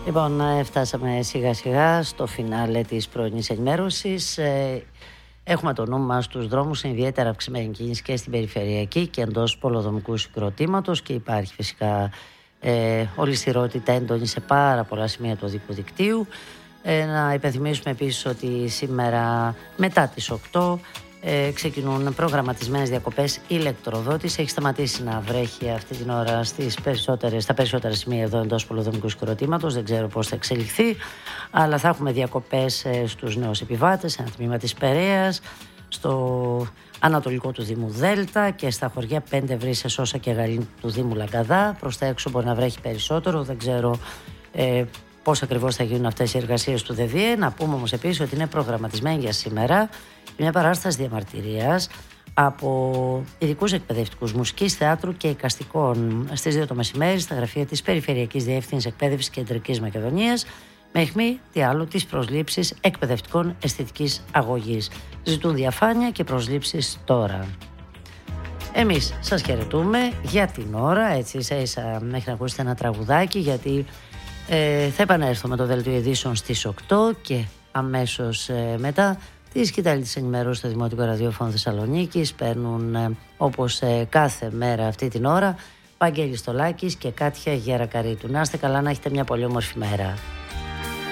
Λοιπόν, φτάσαμε σιγά σιγά στο φινάλε της πρωινής ενημέρωσης. Έχουμε το νου μας στους δρόμους, είναι ιδιαίτερα αυξημένη κίνηση και στην περιφερειακή και εντός πολεοδομικού συγκροτήματος και υπάρχει φυσικά ολισθηρότητα έντονη σε πάρα πολλά σημεία του οδικού δικτύου. Να υπενθυμίσουμε επίσης ότι σήμερα μετά τις 8 ξεκινούν προγραμματισμένες διακοπές ηλεκτροδότης. Έχει σταματήσει να βρέχει αυτή την ώρα στα περισσότερα σημεία εδώ εντός πολεοδομικού συγκροτήματος. Δεν ξέρω πώς θα εξελιχθεί, αλλά θα έχουμε διακοπές στους νέους επιβάτες, σε ένα τμήμα της Περαίας, στο ανατολικό του Δήμου Δέλτα και στα χωριά 5 Βρύσσια, Σόσα και Γαλήνη του Δήμου Λαγκαδά. Προς τα έξω μπορεί να βρέχει περισσότερο, δεν ξέρω πώς ακριβώς θα γίνουν αυτές οι εργασίες του ΔΔΕ. Να πούμε όμως επίσης ότι είναι προγραμματισμένη για σήμερα μια παράσταση διαμαρτυρίας από ειδικούς εκπαιδευτικούς μουσικής, θεάτρου και εικαστικών στις 2 το μεσημέρι στα γραφεία της Περιφερειακής Διεύθυνσης Εκπαίδευσης Κεντρικής Μακεδονίας, με αιχμή τι άλλο τις προσλήψεις εκπαιδευτικών αισθητικής αγωγής. Ζητούν διαφάνεια και προσλήψεις τώρα. Εμείς σας χαιρετούμε για την ώρα, έτσι ίσα μέχρι να ακούσετε ένα τραγουδάκι, γιατί θα επανέλθω με το δελτίο ειδήσεων στις 8 και αμέσως μετά τη σκητάλη της ενημέρωσης στο Δημοτικό Ραδιόφωνο Θεσσαλονίκης. Παίρνουν όπως κάθε μέρα αυτή την ώρα Βαγγέλης Στολάκης και Κάτια Γερακαρίτου. Να είστε καλά, να έχετε μια πολύ όμορφη μέρα.